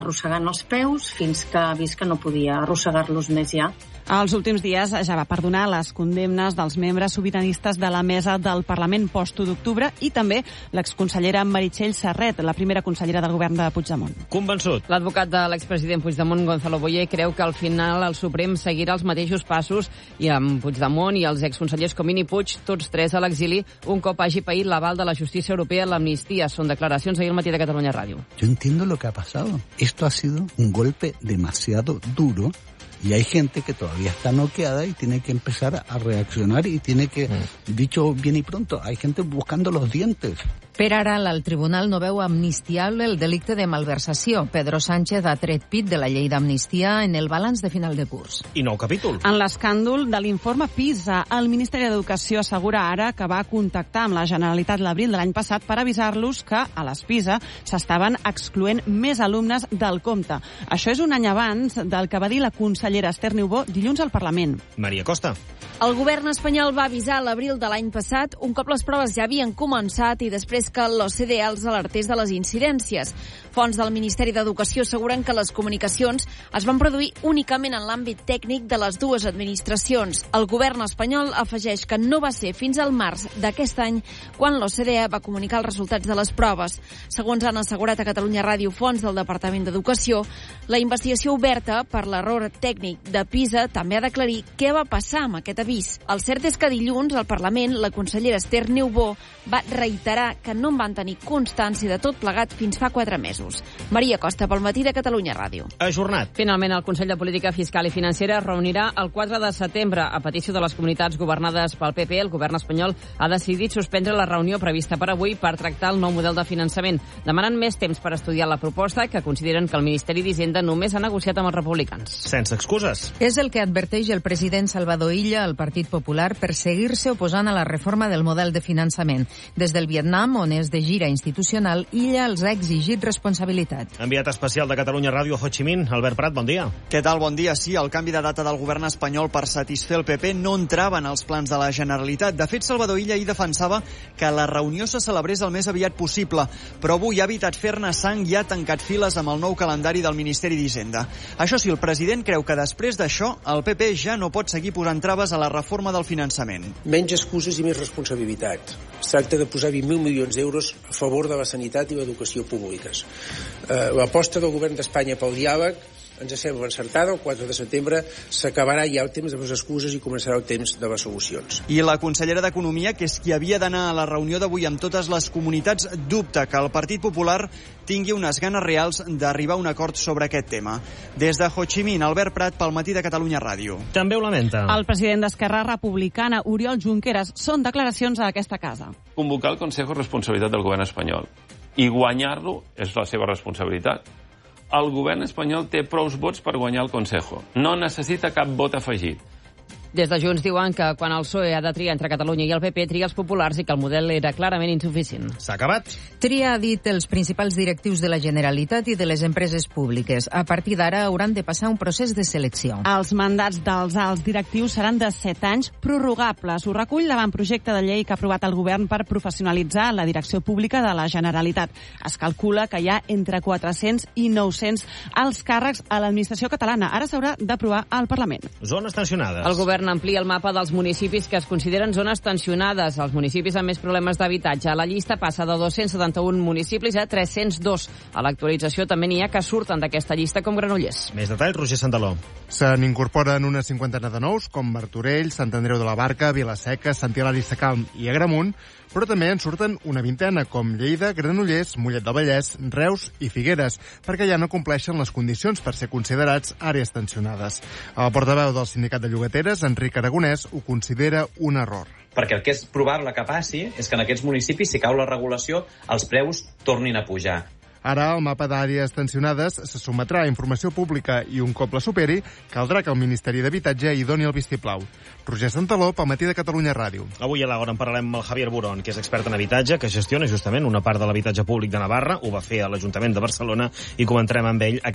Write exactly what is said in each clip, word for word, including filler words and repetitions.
arrossegant els peus fins que ha vist que no podia arrossegar-los més ja. Els últims dies ja va perdonar les condemnes dels membres sobiranistes de la mesa del Parlament post-u d'octubre i també l'exconsellera Meritxell Serret, la primera consellera del govern de Puigdemont. Convençut. L'advocat de l'expresident Puigdemont, Gonzalo Boyer, creu que al final el Suprem seguirà els mateixos passos i amb Puigdemont i els exconsellers Comín i Puig, tots tres a l'exili, un cop hagi paït l'aval de la justícia europea en l'amnistia. Són declaracions ahir al matí de Catalunya Ràdio. Yo entiendo lo que ha pasado. Esto ha sido un golpe demasiado duro. Y hay gente que todavía está noqueada y tiene que empezar a reaccionar y tiene que, mm. dicho bien y pronto, hay gente buscando los dientes. Per ara, el tribunal no veu amnistiable el delicte de malversació. Pedro Sánchez ha tret pit de la llei d'amnistia en el balanç de final de curs. I nou capítol. En l'escàndol de l'informe PISA, el Ministeri d'Educació assegura ara que va contactar amb la Generalitat l'abril de l'any passat per avisar-los que a les PISA s'estaven excloent més alumnes del compte. Això és un any abans del que va dir la consellera Esther Niubó dilluns al Parlament. Maria Costa. El govern espanyol va avisar a l'abril de l'any passat, un cop les proves ja havien començat i després que l'O C D E els alertés de les incidències. Fonts del Ministeri d'Educació asseguren que les comunicacions es van produir únicament en l'àmbit tècnic de les dues administracions. El govern espanyol afegeix que no va ser fins al març d'aquest any quan l'O C D E va comunicar els resultats de les proves. Segons han assegurat a Catalunya Ràdio fonts del Departament d'Educació, la investigació oberta per l'error tècnic de PISA també ha d'aclarir què va passar amb aquest avís. El cert és que dilluns al Parlament la consellera Esther Niubó va reiterar que no en van tenir constància de tot plegat fins fa quatre mesos. Maria Costa, pel matí de Catalunya Ràdio. Ajornat. Finalment, el Consell de Política Fiscal i Financera es reunirà el quatre de setembre. A petició de les comunitats governades pel P P, el govern espanyol ha decidit suspendre la reunió prevista per avui per tractar el nou model de finançament, demanant més temps per estudiar la proposta, que consideren que el Ministeri d'Hisenda només ha negociat amb els republicans. Sense excuses. És el que adverteix el president Salvador Illa al Partit Popular per seguir-se oposant a la reforma del model de finançament. Des del Vietnam, on és de gira institucional, Illa els ha exigit responsabilitat. Enviat especial de Catalunya Ràdio a Ho Chi Minh, Albert Prat, bon dia. Què tal? Bon dia. Sí, el canvi de data del govern espanyol per satisfer el P P no entrava en els plans de la Generalitat. De fet, Salvador Illa ahir defensava que la reunió se celebrés el més aviat possible, però avui ha evitat fer-ne sang i ha tancat files amb el nou calendari del Ministeri d'Hisenda. Això sí, el president creu que després d'això el P P ja no pot seguir posant traves a la reforma del finançament. Menys excuses i més responsabilitat. Es tracta de posar vint mil milions d'euros a favor de la sanitat i l'educació públiques. Eh, l'aposta del govern d'Espanya pel diàleg ens sembla encertada. El quatre de setembre s'acabarà ja el temps de les excuses i començarà el temps de les solucions. I la consellera d'Economia, que és qui havia d'anar a la reunió d'avui amb totes les comunitats, dubta que el Partit Popular tingui unes ganes reals d'arribar a un acord sobre aquest tema. Des de Ho Chi Minh, Albert Prat, pel matí de Catalunya Ràdio. També ho lamenta. El president d'Esquerra Republicana, Oriol Junqueras, són declaracions a aquesta casa. Convocar el Consejo és responsabilitat del govern espanyol i guanyar-lo és la seva responsabilitat. El govern espanyol té prous vots per guanyar el Consejo. No necessita cap vot afegit. Des de Junts diuen que quan el P S O E ha de triar entre Catalunya i el P P, tria els populars i que el model era clarament insuficient. S'ha acabat. Tria, ha dit, els principals directius de la Generalitat i de les empreses públiques. A partir d'ara hauran de passar un procés de selecció. Els mandats dels alts directius seran de set anys prorrogables. Ho recull l'avantprojecte de llei que ha aprovat el govern per professionalitzar la direcció pública de la Generalitat. Es calcula que hi ha entre quatre-cents i nou-cents alts càrrecs a l'administració catalana. Ara s'haurà d'aprovar al Parlament. Zones tensionades. El govern amplia el mapa dels municipis que es consideren zones tensionades. Els municipis amb més problemes d'habitatge. La llista passa de dos-cents setanta-un municipis a tres-cents dos. A l'actualització també n'hi ha que surten d'aquesta llista com Granollers. Més detalls, Roger Santaló. Se n'incorporen una cinquantena de nous, com Martorell, Sant Andreu de la Barca, Vilaseca, Sant Hilari Sacalm i Agramunt, però també en surten una vintena, com Lleida, Granollers, Mollet del Vallès, Reus i Figueres, perquè ja no compleixen les condicions per ser considerats àrees tensionades. El portaveu del sindicat de llogateres, Enric Aragonès, ho considera un error. Perquè el que és probable que passi és que en aquests municipis, si cau la regulació, els preus tornin a pujar. Ara, el mapa d'àrees tensionades se sotmetrà a informació pública i un cop la superi, caldrà que el Ministeri d'Habitatge hi doni el vistiplau. Roger Santaló, pel matí de Catalunya Ràdio. Avui a l'hora en parlarem amb el Javier Burón, que és expert en habitatge, que gestiona justament una part de l'habitatge públic de Navarra, ho va fer a l'Ajuntament de Barcelona, i comentarem amb ell aquest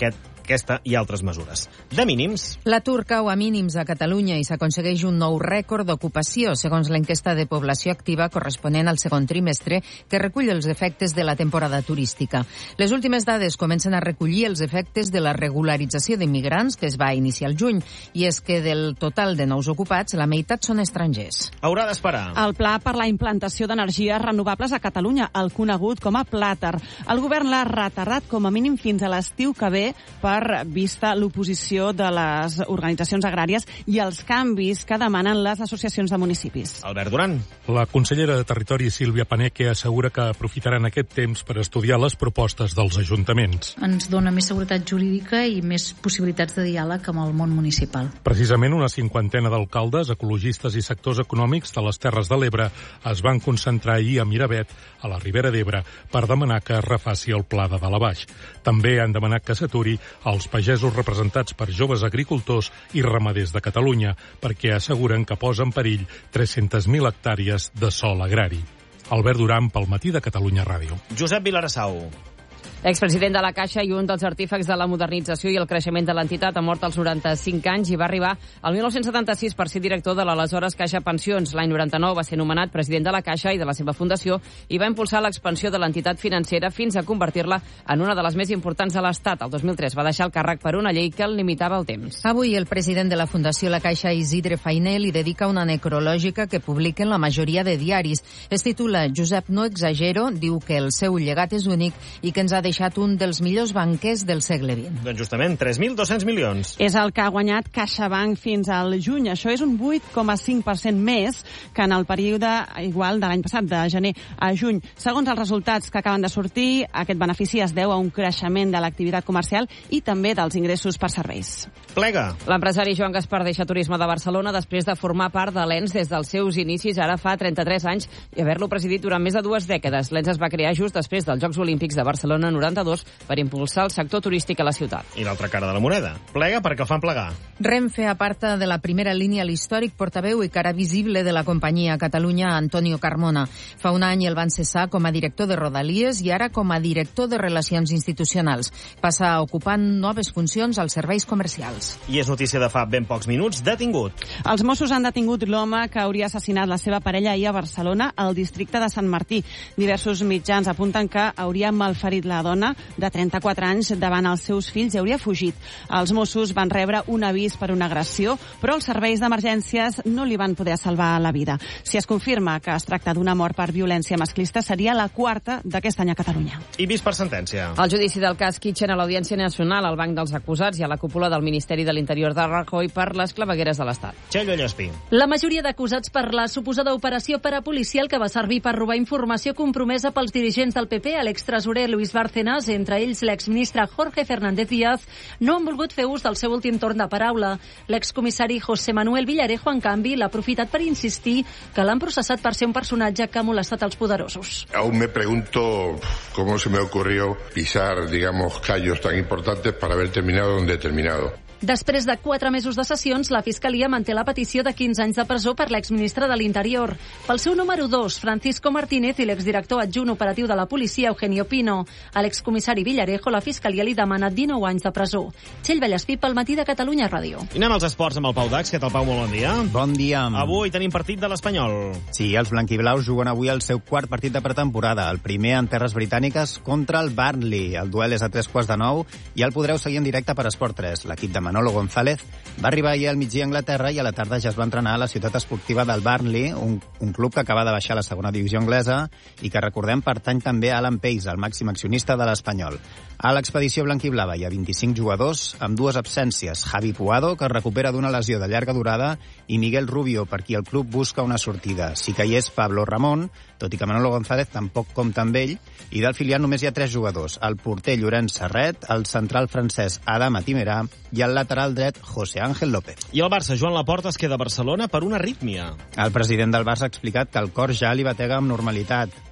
aquesta i altres mesures. De mínims... L'atur cau a mínims a Catalunya i s'aconsegueix un nou rècord d'ocupació, segons l'enquesta de població activa corresponent al segon trimestre, que recull els efectes de la temporada turística. Les últimes dades comencen a recollir els efectes de la regularització d'immigrants, que es va iniciar al juny, i és que del total de nous ocupats, la meitat són estrangers. Haurà d'esperar. El pla per la implantació d'energies renovables a Catalunya, el conegut com a Plàter. El govern l'ha retardat com a mínim fins a l'estiu que ve per vista l'oposició de les organitzacions agràries i els canvis que demanen les associacions de municipis. Albert Duran. La consellera de Territori, Sílvia Paneque, assegura que aprofitaran aquest temps per estudiar les propostes dels ajuntaments. Ens dona més seguretat jurídica i més possibilitats de diàleg amb el món municipal. Precisament una cinquantena d'alcaldes, ecologistes i sectors econòmics de les Terres de l'Ebre es van concentrar ahir a Miravet, a la Ribera d'Ebre, per demanar que es refaci el pla de Dalt a Baix. També han demanat que s'aturi als pagesos representats per joves agricultors i ramaders de Catalunya, perquè asseguren que posa en perill tres-centes mil hectàrees de sòl agrari. Albert Duran, pel Matí de Catalunya Ràdio. Josep Vilarasau. Expresident de la Caixa i un dels artífecs de la modernització i el creixement de l'entitat, ha mort als noranta-cinc anys i va arribar al mil nou-cents setanta-sis per ser director de l'aleshores Caixa Pensions. L'any noranta-nou va ser nomenat president de la Caixa i de la seva fundació i va impulsar l'expansió de l'entitat financera fins a convertir-la en una de les més importants de l'Estat. El dos mil tres va deixar el càrrec per una llei que el limitava el temps. Avui el president de la Fundació La Caixa, Isidre Fainé, li dedica una necrològica que publiquen la majoria de diaris. Es titula Josep no exagero, diu que el seu llegat és únic i que ens ha deixat un dels millors banquers del segle vint. Doncs justament, tres mil dos-cents milions. És el que ha guanyat CaixaBank fins al juny. Això és un vuit coma cinc per cent més que en el període igual de l'any passat, de gener a juny. Segons els resultats que acaben de sortir, aquest benefici es deu a un creixement de l'activitat comercial i també dels ingressos per serveis. Plega. L'empresari Joan Gaspar deixa Turisme de Barcelona després de formar part de l'E N S des dels seus inicis, ara fa trenta-tres anys, i haver-lo presidit durant més de dues dècades. L'E N S es va crear just després dels Jocs Olímpics de Barcelona noranta-dos per impulsar el sector turístic a la ciutat. I l'altra cara de la moneda. Plega perquè el fan plegar. Renfe aparta de la primera línia l'històric portaveu i cara visible de la companyia a Catalunya, Antonio Carmona. Fa un any el van cessar com a director de Rodalies i ara com a director de Relacions Institucionals. Passa a ocupar noves funcions als serveis comercials. I és notícia de fa ben pocs minuts, detingut. Els Mossos han detingut l'home que hauria assassinat la seva parella ahir a Barcelona, al districte de Sant Martí. Diversos mitjans apunten que hauria malferit la dona de trenta-quatre anys davant els seus fills i hauria fugit. Els Mossos van rebre un avís per una agressió, però els serveis d'emergències no li van poder salvar la vida. Si es confirma que es tracta d'una mort per violència masclista, seria la quarta d'aquest any a Catalunya. I vist per sentència. El judici del cas Kitchen a l'Audiència Nacional, al banc dels acusats i a la cúpula del Ministeri de l'Interior de Rajoy per les clavegueres de l'Estat. Txello Llespi. La majoria d'acusats per la suposada operació parapolicial que va servir per robar informació compromesa pels dirigents del P P a l'extresorer Luis Bárcenas, entre ells l'exministre Jorge Fernández Díaz, no han volgut fer ús del seu últim torn de paraula. L'excomissari José Manuel Villarejo, en canvi, l'ha aprofitat per insistir que l'han processat per ser un personatge que ha molestat els poderosos. Aún me pregunto cómo se me ocurrió pisar, digamos, callos tan importantes para haber terminado donde he terminado. Després de quatre mesos de sessions, la Fiscalia manté la petició de quinze anys de presó per l'exministre de l'Interior. Pel seu número dos, Francisco Martínez, i l'exdirector adjunt operatiu de la policia, Eugenio Pino. A l'excomissari Villarejo, la Fiscalia li demana dinou anys de presó. Txell Vallespí, pel Matí de Catalunya Ràdio. I anem als esports amb el Pau Dax. Què tal, Pau? Molt bon dia. Bon dia. Avui tenim partit de l'Espanyol. Sí, els blanquiblaus juguen avui el seu quart partit de pretemporada, el primer en terres britàniques contra el Burnley. El duel és a tres quarts de nou i el podreu seguir en directe per Esport tres. L'equip de Manolo González va arribar ahir al migdia a Anglaterra i a la tarda ja es va entrenar a la ciutat esportiva del Burnley, un, un club que acaba de baixar a la segona divisió anglesa i que, recordem, pertany també a Alan Pace, el màxim accionista de l'Espanyol. A l'expedició blanquiblava hi ha vint-i-cinc jugadors amb dues absències. Javi Puado, que es recupera d'una lesió de llarga durada, i Miguel Rubio, per qui el club busca una sortida. Sí que hi és Pablo Ramón, tot i que Manolo González tampoc compta amb ell, i del filial només hi ha tres jugadors, el porter Llorenç Serret, el central francès Adama Timerà i el lateral dret José Ángel López. I el Barça, Joan Laporta, es queda a Barcelona per una arrítmia. El president del Barça ha explicat que el cor ja li batega amb normalitat.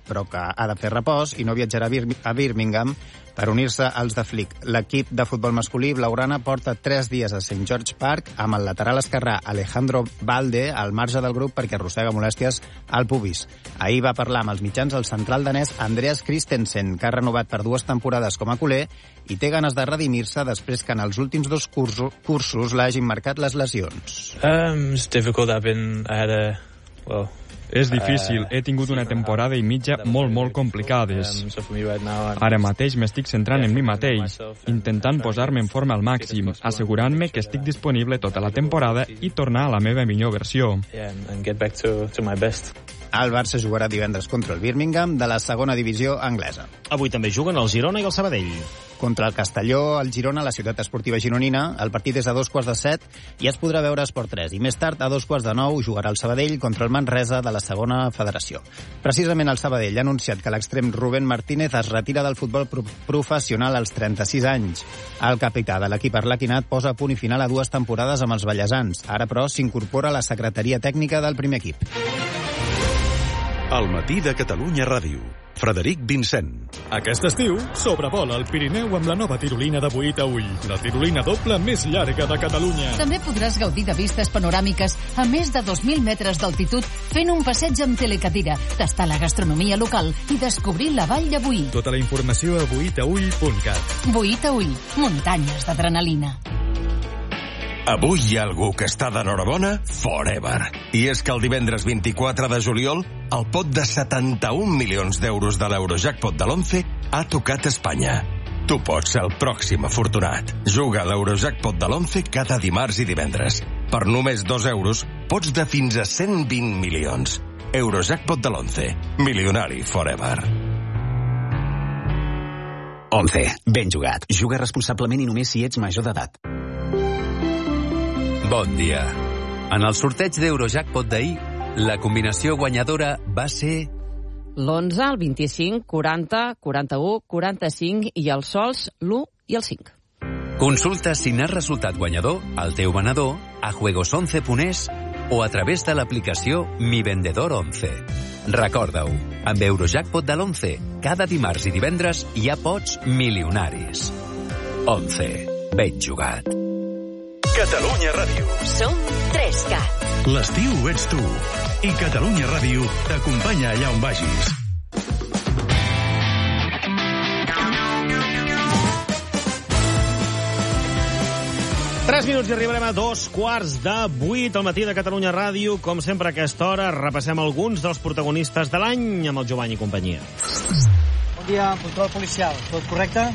però que ha de fer repòs i no viatjarà a, Bir a Birmingham per unir-se als de Flick. L'equip de futbol masculí blaugrana porta tres dies a Saint George Park amb el lateral esquerrà Alejandro Balde al marge del grup perquè arrossega molèsties al pubis. Ahir va parlar amb els mitjans el central danès Andreas Christensen, que ha renovat per dues temporades com a culer i té ganes de redimir-se després que en els últims dos cursos, cursos l'hagin marcat les lesions. Um, it's difficult. I've been, I had a, well, És difícil, he tingut una temporada i mitja molt, molt complicades. Ara mateix m'estic centrant en mi mateix, intentant posar-me en forma al màxim, assegurant-me que estic disponible tota la temporada i tornar a la meva millor versió. El Barça jugarà divendres contra el Birmingham de la segona divisió anglesa. Avui també juguen el Girona i el Sabadell. Contra el Castelló, el Girona, la ciutat esportiva gironina. El partit és a dos quarts de set i es podrà veure a Esport tres. I més tard, a dos quarts de nou, jugarà el Sabadell contra el Manresa de la segona federació. Precisament el Sabadell ha anunciat que l'extrem Rubén Martínez es retira del futbol pro professional als trenta-sis anys. El capità de l'equip arlequinat posa punt i final a dues temporades amb els ballesans. Ara, però, s'incorpora a la secretaria tècnica del primer equip. El matí de Catalunya Ràdio. Frederic Vincent. Aquest estiu, sobrevola el Pirineu amb la nova tirolina de vuit a ull, la tirolina doble més llarga de Catalunya. També podràs gaudir de vistes panoràmiques a més de dos mil metres d'altitud fent un passeig amb telecadira, tastar la gastronomia local i descobrir la vall de Boí. Tota la informació a vuit a ull punt cat. vuit a ull, muntanyes d'adrenalina. Avui hi ha algú que està d'enhorabona forever. I és que el divendres vint-i-quatre de juliol, el pot de setanta-un milions d'euros de l'Eurojackpot de l'Once ha tocat Espanya. Tu pots ser el pròxim afortunat. Juga a l'Eurojackpot de l'Once cada dimarts i divendres. Per només dos euros, pots de fins a cent vint milions. Eurojackpot de l'Once. Milionari forever. Once. Ben jugat. Juga responsablement i només si ets major d'edat. Bon dia. En el sorteig d'Eurojackpot d'ahir, la combinació guanyadora va ser... l'onze, el vint-i-cinc, quaranta, quaranta-u, quaranta-cinc i els sols l'u i el cinc. Consulta si n'has resultat guanyador al teu venedor a juegos once punt es o a través de l'aplicació Mi Vendedor once. Recorda-ho, amb Eurojackpot de l'Once, cada dimarts i divendres hi ha pots milionaris. Once. Ben jugat. Catalunya Ràdio. Som tres cat. L'estiu ets tu. I Catalunya Ràdio t'acompanya allà on vagis. Tres minuts i arribarem a dos quarts de vuit al matí de Catalunya Ràdio. Com sempre a aquesta hora repassem alguns dels protagonistes de l'any amb el Jovany i companyia. Bon dia, control policial. Tot correcte?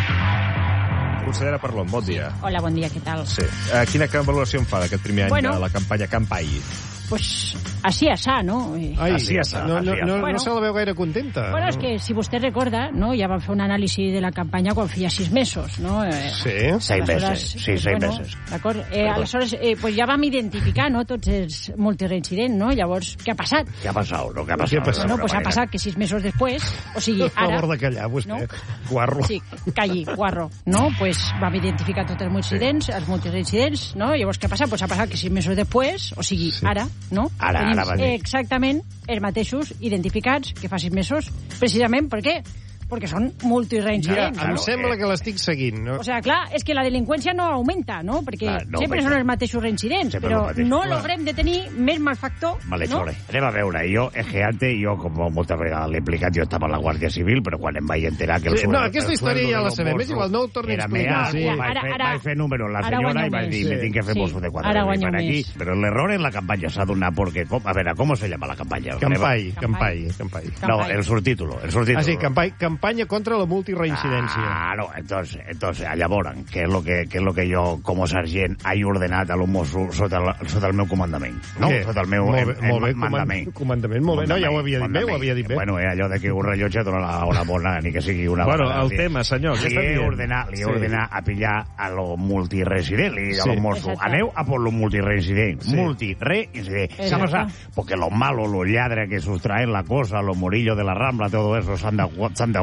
Consellera Parlon, bon dia. Hola, bon dia, què tal? Sí. Uh, quina valoració en fa d'aquest primer any bueno, de la campanya Campai? Pues así asá, ¿no? Ai, así asá. No, no, no, bueno, no se la veu gaire contenta. Bueno, no? es que si vostè recorda, ¿no? Ya van fer un análisis de la campaña quan feia sis mesos, ¿no? Eh, sí? Seis meses, sí, seis bueno, meses. D'acord? Eh, aleshores, eh, pues ja vam identificar, no?, tots els multireincidents, no? Llavors, què ha passat? Què ha passat? No, què ha passat? Bueno, pues ha passat que sis mesos després, o sigui, ara... Per favor de callar, vostè. No? Guarro. Sí, calli, guarro. No? Pues vam identificar tots els multireincidents, sí. els multireincidents, no? Llavors, què ha passat? Pues ha passat que sis mesos després, o sigui, sí. ara, no? Ara, Tenim ara exactament els mateixos identificats que fa sis mesos, precisament perquè perquè són multireincidents. Ja, em no? sembla que l'estic seguint. No? O sigui, clar, és que la delinqüència no augmenta, no? Perquè ah, no sempre augmenta. Són els mateixos reincidents, sempre però mateix. No l'haurem de tenir més malfactor, vale, no? Vale. Anem a veure, jo, és que antes, jo, com moltes vegades l'he explicat, jo estava a la Guàrdia Civil, però quan em vaig enterar que... El sí, sueldo, no, aquesta història ja la sabem, és igual, no ho torni a explicar. Sí. Vaig, fer, vaig fer números la senyora i vaig dir, sí. me tinc que fer sí. bolso de quatre per aquí. Però l'error en la campanya s'ha donat porque, a veure, ¿cómo se llama la campanya? Campai, Campai, Campai. No, el subtítulo, el subtítulo. Ah, sí, campanya contra la multireincidència. Ah, no, entonces, entonces, llavors, què és lo que, què és lo que jo, com a sergent, he ordenat a los Mossos sota, la, sota el meu comandament? No? Què? Sota el meu molt bé, en, en molt bé, mandament. Comandament, molt bé. No, ja ho havia dit bé, ho havia dit bé. Bueno, eh, allò de que un rellotge dona la hora bona, ni que sigui una... Bueno, el tema, senyor, què està dient? Li he ordenat, li he ordenat a pillar a los multireincidents, li he dit a los Mossos, aneu a por los multireincidents. Multireincidents. ¿Qué pasa? Porque los malos, los lladres que sustraen la cosa, los morillos de la Rambla, todo eso, se han dado, se han dado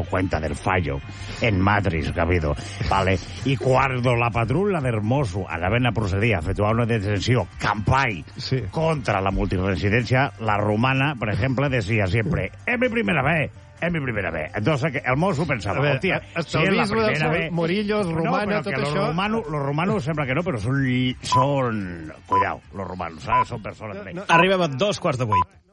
cuenta del fallo en Matrix, capito? Vale. Y cuando la patrulla del Mosso anaven a procedir a efectuar una detenció campany sí. contra la multiresidencia, la romana, por ejemplo, decía siempre, es mi primera vez. Es mi primera vez. Entonces el Mosso pensava, ver, hòstia, si és la primera vez... Morillos, romana, no, tot los això... Romanos, los romanos sembla que no, però són... són... Cuidao, los romanos, ¿sabes? Són persones... No, no. Arribem a dos quarts de vuit.